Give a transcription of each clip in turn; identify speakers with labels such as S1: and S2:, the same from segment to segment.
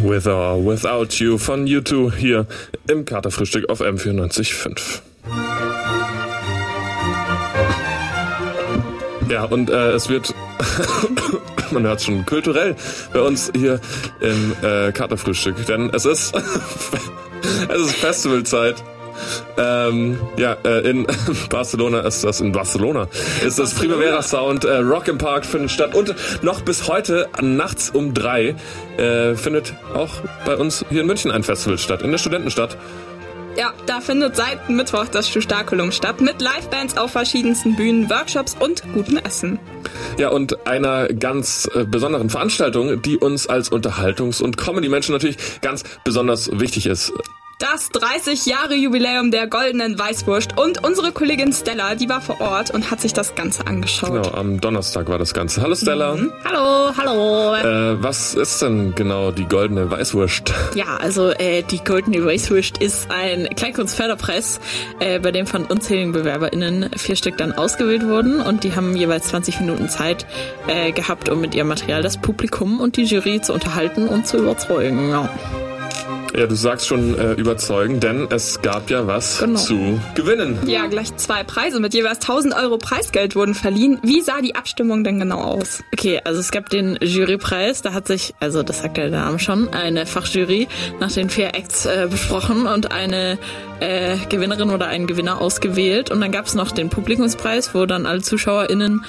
S1: With or Without You von U2 hier im Katerfrühstück auf M94.5. Ja, und es wird, man hört schon, kulturell bei uns hier im Katerfrühstück, denn es ist Festivalzeit. In Barcelona ist das Primavera Sound, Rock im Park findet statt und noch bis heute nachts um 3 findet auch bei uns hier in München ein Festival statt, in der Studentenstadt.
S2: Ja, da findet seit Mittwoch das Stustakulum statt, mit Livebands auf verschiedensten Bühnen, Workshops und gutem Essen.
S1: Ja, und einer ganz besonderen Veranstaltung, die uns als Unterhaltungs- und Comedy-Menschen natürlich ganz besonders wichtig ist.
S2: Das 30-Jahre-Jubiläum der Goldenen Weißwurst und unsere Kollegin Stella, die war vor Ort und hat sich das Ganze angeschaut.
S1: Genau, am Donnerstag war das Ganze. Hallo Stella.
S3: Hallo.
S1: Was ist denn genau die Goldene Weißwurst?
S3: Ja, also die Goldene Weißwurst ist ein Kleinkunstförderpreis, bei dem von unzähligen BewerberInnen 4 Stück dann ausgewählt wurden und die haben jeweils 20 Minuten Zeit gehabt, um mit ihrem Material das Publikum und die Jury zu unterhalten und zu überzeugen. Ja.
S1: Ja, du sagst schon überzeugen, denn es gab ja was zu gewinnen.
S2: Ja, gleich 2 Preise mit jeweils 1.000 Euro Preisgeld wurden verliehen. Wie sah die Abstimmung denn genau aus?
S3: Okay, also es gab den Jurypreis, da hat sich, also das sagt ja der Name schon, eine Fachjury nach den 4 Acts besprochen und eine Gewinnerin oder einen Gewinner ausgewählt. Und dann gab es noch den Publikumspreis, wo dann alle ZuschauerInnen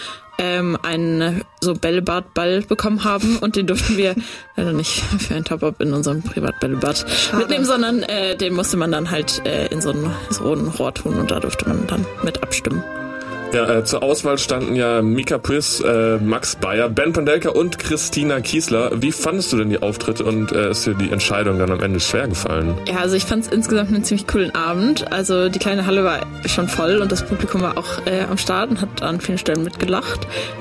S3: einen so Bällebad-Ball bekommen haben und den durften wir leider nicht für ein Top-Up in unserem Privatbällebad mitnehmen, sondern den musste man dann halt in so ein Rohr tun und da durfte man dann mit abstimmen.
S1: Ja, zur Auswahl standen ja Mika Puiz, Max Bayer, Ben Pandelka und Christina Kiesler. Wie fandest du denn die Auftritte und ist dir die Entscheidung dann am Ende schwer gefallen?
S3: Ja, also ich fand es insgesamt einen ziemlich coolen Abend. Also die kleine Halle war schon voll und das Publikum war auch am Start und hat an vielen Stellen mitgelacht.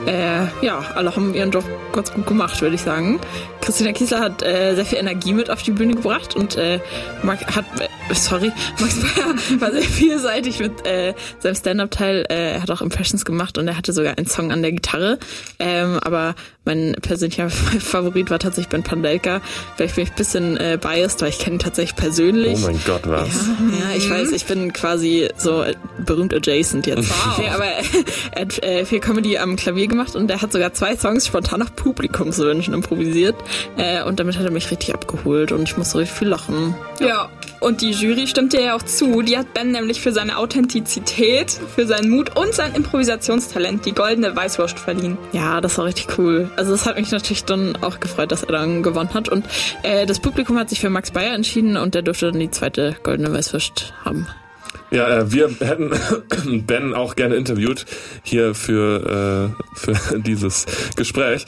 S3: Alle haben ihren Job ganz gut gemacht, würde ich sagen. Christina Kiesler hat sehr viel Energie mit auf die Bühne gebracht und Max Bayer war sehr vielseitig mit seinem Stand-Up-Teil. Er hat auch Impressions gemacht und er hatte sogar einen Song an der Gitarre. Aber mein persönlicher Favorit war tatsächlich Ben Pandelka. Vielleicht bin ich ein bisschen biased, weil ich kenne ihn tatsächlich persönlich.
S1: Oh mein Gott, was?
S3: Ja, ich weiß, ich bin quasi so berühmt adjacent jetzt.
S2: Wow.
S3: Okay, aber er hat viel Comedy am Klavier gemacht und er hat sogar 2 Songs spontan nach Publikumswünschen improvisiert. Und damit hat er mich richtig abgeholt und ich musste richtig viel lachen.
S2: Ja, und die Jury stimmte ja auch zu. Die hat Ben nämlich für seine Authentizität, für seinen Mut und sein Improvisationstalent die Goldene Weißwurst verliehen.
S3: Ja, das war richtig cool. Also es hat mich natürlich dann auch gefreut, dass er dann gewonnen hat. Und das Publikum hat sich für Max Bayer entschieden und der durfte dann die 2. Goldene Weißwurst haben.
S1: Ja, wir hätten Ben auch gerne interviewt hier für dieses Gespräch.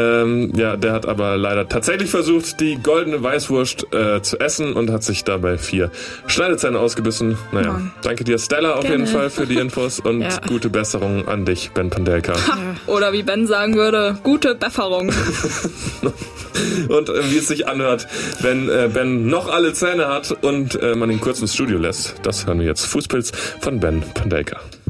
S1: Der hat aber leider tatsächlich versucht, die Goldene Weißwurst zu essen und hat sich dabei 4 Schneidezähne ausgebissen. Naja, danke dir, Stella, auf jeden Fall für die Infos und gute Besserung an dich, Ben Pandelka.
S2: Oder wie Ben sagen würde, gute Besserung.
S1: Und wie es sich anhört, wenn Ben noch alle Zähne hat und man ihn kurz ins Studio lässt. Das hören wir jetzt. Fußpilz von Ben Pandelka.